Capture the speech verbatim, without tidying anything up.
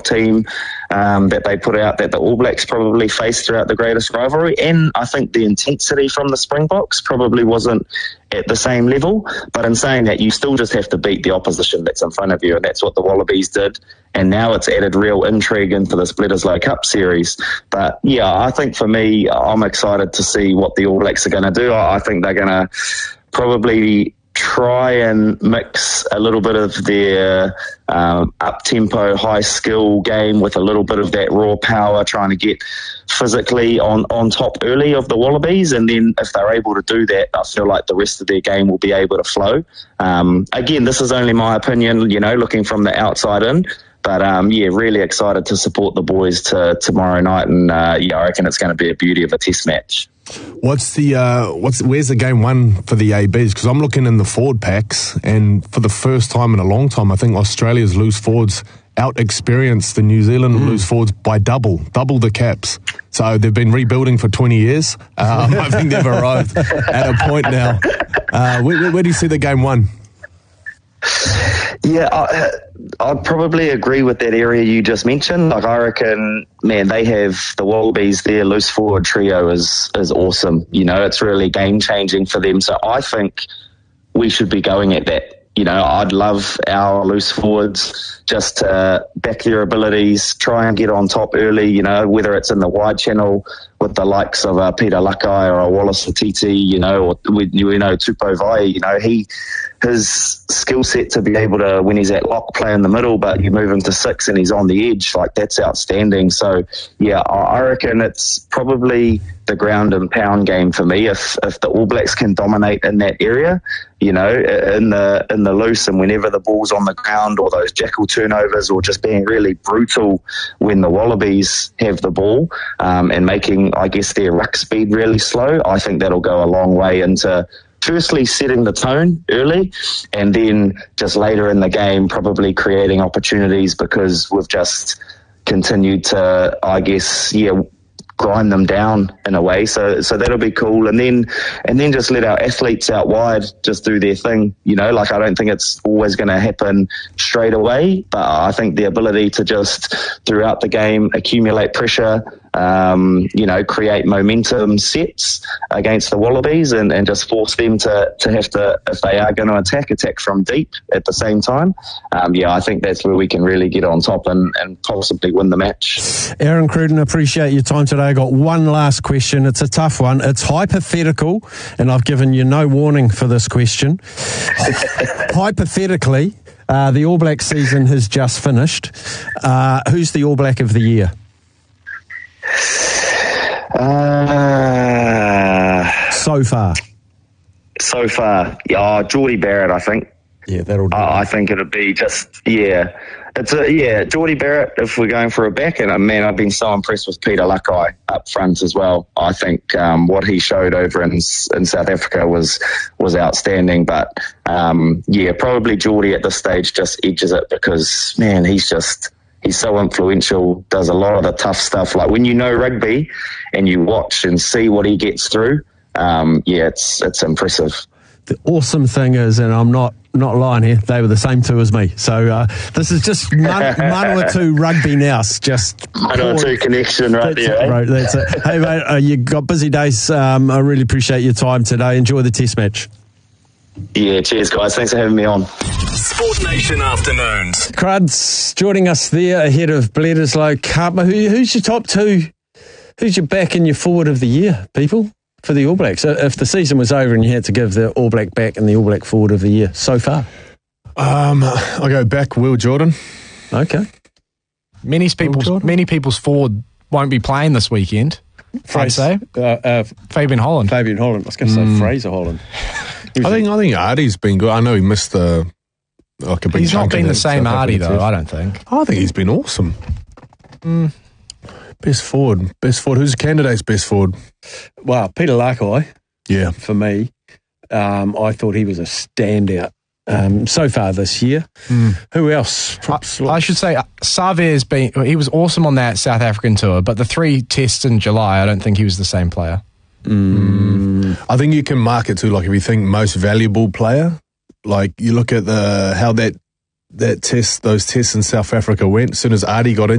team um, that they put out that the All Blacks probably faced throughout the greatest rivalry. And I think the intensity from the Springboks probably wasn't at the same level. But in saying that, you still just have to beat the opposition that's in front of you, and that's what the Wallabies did. And now it's added real intrigue into this Bledisloe Cup series. But yeah, I think for me, I'm excited to see what the All Blacks are going to do. I think they're going to probably try and mix a little bit of their um, up-tempo, high-skill game with a little bit of that raw power, trying to get physically on, on top early of the Wallabies. And then if they're able to do that, I feel like the rest of their game will be able to flow. Um, again, this is only my opinion, you know, looking from the outside in. But, um, yeah, really excited to support the boys to tomorrow night. And, uh, yeah, I reckon it's going to be a beauty of a test match. What's the uh, what's where's the game one for the A Bs? Because I'm looking in the forward packs, and for the first time in a long time, I think Australia's loose forwards out-experienced the New Zealand mm. loose forwards by double, double the caps. So they've been rebuilding for twenty years. Um, I think they've arrived at a point now. Uh, where, where do you see the game one? Yeah, I, I'd probably agree with that area you just mentioned. Like, I reckon, man, they have the Wallabies, their loose forward trio is is awesome. You know, it's really game changing for them. So I think we should be going at that. You know, I'd love our loose forwards just to back their abilities, try and get on top early, you know, whether it's in the wide channel with the likes of uh, Peter Lakai or a Wallace Atiti, you know, or we, you know, Tupo Vai, you know, he, his skill set to be able to, when he's at lock, play in the middle, but you move him to six and he's on the edge, like, that's outstanding. So, yeah, I reckon it's probably the ground and pound game for me. If if the All Blacks can dominate in that area, you know, in the in the loose, and whenever the ball's on the ground, or those jackal turnovers, or just being really brutal when the Wallabies have the ball, um, and making, I guess, their ruck speed really slow, I think that'll go a long way into firstly setting the tone early, and then just later in the game probably creating opportunities, because we've just continued to, I guess, yeah, grind them down in a way. So so that'll be cool. And then and then just let our athletes out wide just do their thing. You know, like, I don't think it's always going to happen straight away, but I think the ability to just throughout the game accumulate pressure, um, you know, create momentum sets against the Wallabies, and, and just force them to, to have to, if they are going to attack, attack from deep at the same time. Um, yeah, I think that's where we can really get on top and, and possibly win the match. Aaron Cruden, appreciate your time today. I got one last question. It's a tough one. It's hypothetical, and I've given you no warning for this question. Hypothetically, uh, the All Black season has just finished. Uh, who's the All Black of the year? Uh, so far. So far. Yeah, Geordie Barrett, I think. Yeah, that'll do. Uh, I think it'll be just, yeah. It's a, yeah, Geordie Barrett, if we're going for a back. And, uh, man, I've been so impressed with Peter Lakai up front as well. I think um, what he showed over in, in South Africa was was outstanding. But, um, yeah, probably Geordie at this stage just edges it, because, man, he's just... he's so influential, does a lot of the tough stuff. Like, when you know rugby and you watch and see what he gets through, um, yeah, it's it's impressive. The awesome thing is, and I'm not, not lying here, they were the same two as me. So uh, this is just Manawatu Rugby now. Just Manawatu connection right that's there. It, right, that's it. Hey, mate, uh, you've got busy days. Um, I really appreciate your time today. Enjoy the test match. Yeah, cheers, guys. Thanks for having me on. Sport Nation Afternoons. Cruds joining us there ahead of Bledisloe Cup. Who, who's your top two? Who's your back and your forward of the year, people, for the All Blacks? If the season was over and you had to give the All Black back and the All Black forward of the year so far? Um, I'll go back Will Jordan. Okay. Many people's, many people's forward won't be playing this weekend, I'd say. Uh, uh, Fabian Holland. Fabian Holland. I was going to say mm. Fraser Holland. I think I think Artie's been good. I know he missed the like a big. He's not been the same South Artie though. Test. I don't think. I think he's been awesome. Mm. Best forward, best forward. Who's the candidate's best forward? Well, Peter Lakai. Yeah, for me, um, I thought he was a standout um, so far this year. Mm. Who else? I, I should say uh, Save's been. He was awesome on that South African tour, but the three tests in July, I don't think he was the same player. Mm. I think you can mark it too. Like, if you think most valuable player, like you look at the how that that test, those tests in South Africa went. As soon as Artie got in.